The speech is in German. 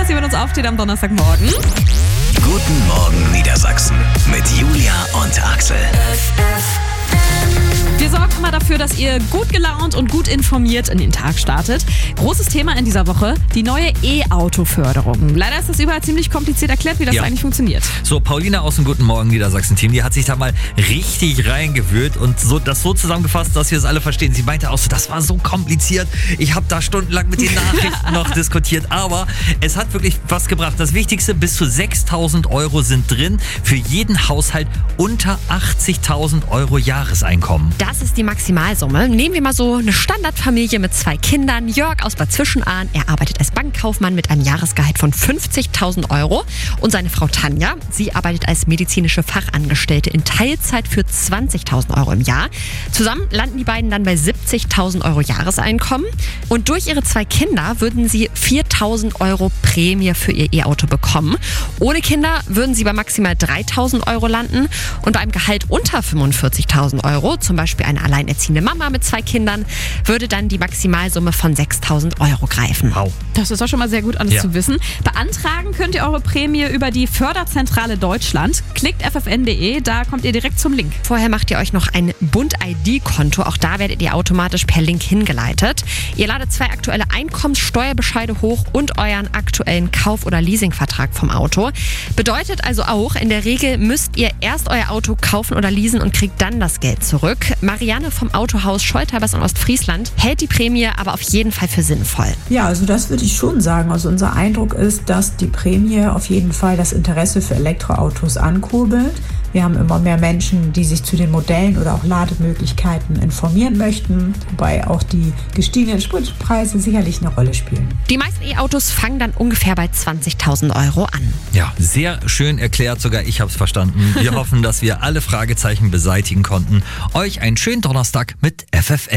hier mit uns aufsteht am Donnerstagmorgen. Guten Morgen Niedersachsen mit Julia und Axel. Wir sorgen immer dafür, dass ihr gut gelaunt und gut informiert in den Tag startet. Großes Thema in dieser Woche, die neue E-Auto-Förderung. Leider ist das überall ziemlich kompliziert erklärt, wie das eigentlich funktioniert. So, Paulina aus dem Guten Morgen Niedersachsen-Team, die hat sich da mal richtig reingewühlt und das so zusammengefasst, dass wir es alle verstehen. Sie meinte auch so, das war so kompliziert. Ich habe da stundenlang mit den Nachrichten noch diskutiert, aber es hat wirklich was gebracht. Das Wichtigste, bis zu 6.000 Euro sind drin für jeden Haushalt unter 80.000 Euro Jahreseinkommen. Das ist die Maximalsumme. Nehmen wir mal so eine Standardfamilie mit 2 Kindern. Jörg aus Bad Zwischenahn, er arbeitet als Bankkaufmann mit einem Jahresgehalt von 50.000 Euro. Und seine Frau Tanja, sie arbeitet als medizinische Fachangestellte in Teilzeit für 20.000 Euro im Jahr. Zusammen landen die beiden dann bei 70.000 Euro Jahreseinkommen. Und durch ihre 2 Kinder würden sie 4.000 Euro Prämie für ihr E-Auto bekommen. Ohne Kinder würden sie bei maximal 3.000 Euro landen. Und bei einem Gehalt unter 45.000 Euro, zum Beispiel eine alleinerziehende Mama mit 2 Kindern, würde dann die Maximalsumme von 6.000 Euro greifen. Wow. Das ist doch schon mal sehr gut alles zu wissen. Beantragen könnt ihr eure Prämie über die Förderzentrale Deutschland. Klickt ffn.de, da kommt ihr direkt zum Link. Vorher macht ihr euch noch ein Bund-ID-Konto. Auch da werdet ihr automatisch per Link hingeleitet. Ihr ladet 2 aktuelle Einkommenssteuerbescheide hoch und euren aktuellen Kauf- oder Leasingvertrag vom Auto. Bedeutet also auch, in der Regel müsst ihr erst euer Auto kaufen oder leasen und kriegt dann das Geld zurück. Marianne vom Autohaus Scholterbers in Ostfriesland hält die Prämie aber auf jeden Fall für sinnvoll. Ja, also das würde ich schon sagen. Also unser Eindruck ist, dass die Prämie auf jeden Fall das Interesse für Elektroautos ankurbelt. Wir haben immer mehr Menschen, die sich zu den Modellen oder auch Lademöglichkeiten informieren möchten, wobei auch die gestiegenen Spritpreise sicherlich eine Rolle spielen. Die meisten E-Autos fangen dann ungefähr bei 20.000 Euro an. Ja, sehr schön erklärt, sogar ich habe es verstanden. Wir hoffen, dass wir alle Fragezeichen beseitigen konnten. Euch einen schönen Donnerstag mit FFN.